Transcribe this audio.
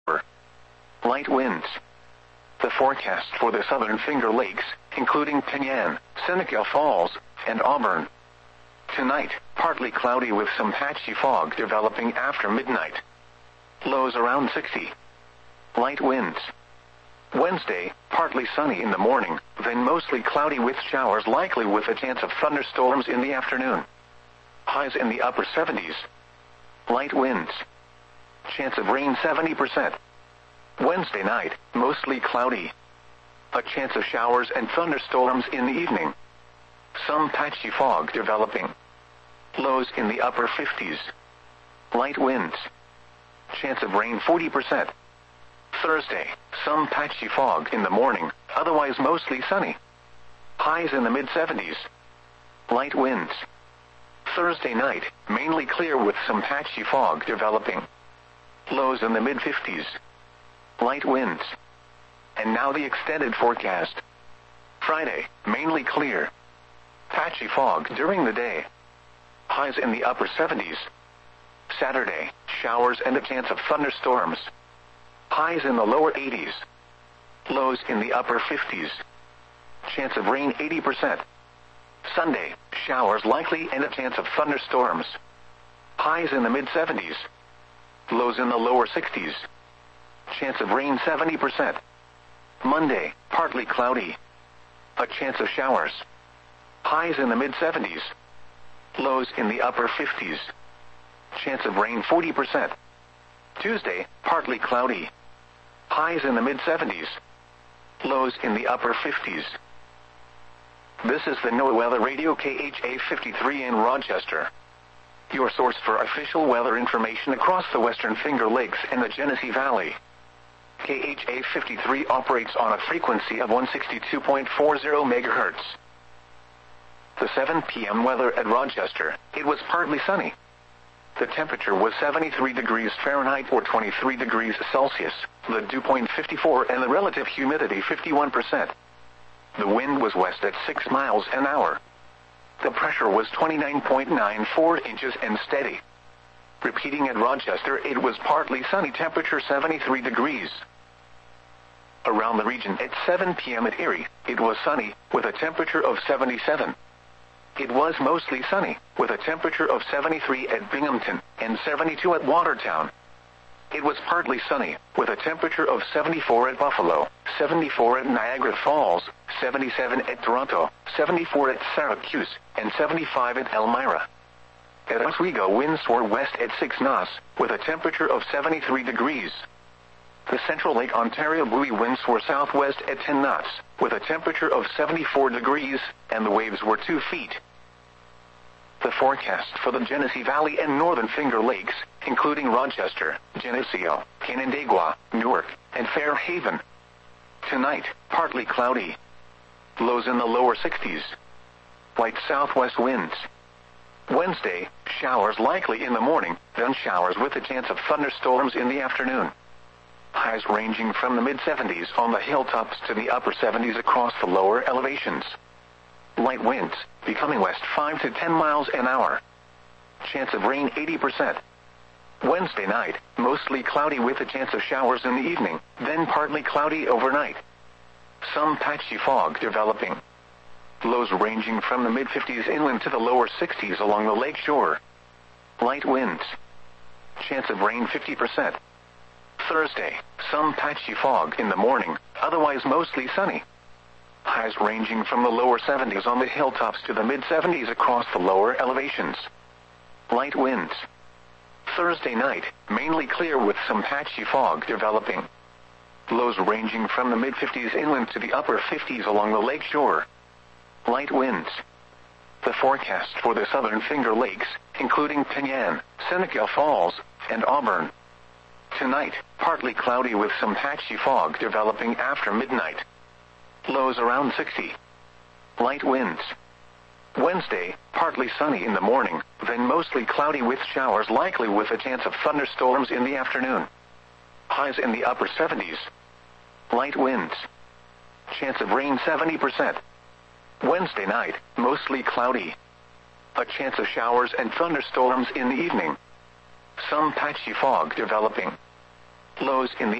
Light winds. The forecast for the southern Finger Lakes, including Penyan, Seneca Falls, and Auburn. Tonight, partly cloudy with some patchy fog developing after midnight. Lows around 60. Light winds. Wednesday, partly sunny in the morning, then mostly cloudy with showers likely with a chance of thunderstorms in the afternoon. Highs in the upper 70s. Light winds. Chance of rain 70%. Wednesday night, mostly cloudy. A chance of showers and thunderstorms in the evening. Some patchy fog developing. Lows in the upper 50s. Light winds. Chance of rain 40%. Thursday, some patchy fog in the morning, otherwise mostly sunny. Highs in the mid-70s. Light winds. Thursday night, mainly clear with some patchy fog developing. Lows in the mid-50s. Light winds. And now the extended forecast. Friday, mainly clear. Patchy fog during the day. Highs in the upper 70s. Saturday, showers and a chance of thunderstorms. Highs in the lower 80s. Lows in the upper 50s. Chance of rain 80%. Sunday, showers likely and a chance of thunderstorms. Highs in the mid-70s. Lows in the lower 60s. Chance of rain 70%. Monday, partly cloudy. A chance of showers. Highs in the mid-70s. Lows in the upper 50s. Chance of rain 40%. Tuesday, partly cloudy. Highs in the mid-70s. Lows in the upper 50s. This is the NOAA Weather Radio KHA 53 in Rochester. Your source for official weather information across the Western Finger Lakes and the Genesee Valley. KHA 53 operates on a frequency of 162.40 MHz. The 7 p.m. weather at Rochester, it was partly sunny. The temperature was 73 degrees Fahrenheit or 23 degrees Celsius, the dew point 54 and the relative humidity 51%. The wind was west at 6 miles an hour. The pressure was 29.94 inches and steady. Repeating at Rochester, it was partly sunny, temperature 73 degrees. Around the region at 7 p.m. at Erie, it was sunny, with a temperature of 77. It was mostly sunny, with a temperature of 73 at Binghamton and 72 at Watertown. It was partly sunny, with a temperature of 74 at Buffalo, 74 at Niagara Falls, 77 at Toronto, 74 at Syracuse, and 75 at Elmira. At Oswego, winds were west at 6 knots, with a temperature of 73 degrees. The Central Lake Ontario buoy winds were southwest at 10 knots, with a temperature of 74 degrees, and the waves were 2 feet. The forecast for the Genesee Valley and Northern Finger Lakes, including Rochester, Geneseo, Canandaigua, Newark, and Fairhaven. Tonight, partly cloudy. Lows in the lower 60s. Light southwest winds. Wednesday, showers likely in the morning, then showers with a chance of thunderstorms in the afternoon. Highs ranging from the mid-70s on the hilltops to the upper 70s across the lower elevations. Light winds, becoming west 5 to 10 miles an hour. Chance of rain 80%. Wednesday night, mostly cloudy with a chance of showers in the evening, then partly cloudy overnight. Some patchy fog developing. Lows ranging from the mid-50s inland to the lower 60s along the lake shore. Light winds. Chance of rain 50%. Thursday, some patchy fog in the morning, otherwise mostly sunny. Highs ranging from the lower 70s on the hilltops to the mid-70s across the lower elevations. Light winds. Thursday night, mainly clear with some patchy fog developing. Lows ranging from the mid-50s inland to the upper 50s along the lake shore. Light winds. The forecast for the southern Finger Lakes, including Penyan, Seneca Falls, and Auburn. Tonight, partly cloudy with some patchy fog developing after midnight. Lows around 60. Light winds. Wednesday, partly sunny in the morning, then mostly cloudy with showers likely with a chance of thunderstorms in the afternoon. Highs in the upper 70s. Light winds. Chance of rain 70%. Wednesday night, mostly cloudy. A chance of showers and thunderstorms in the evening. Some patchy fog developing. Lows in the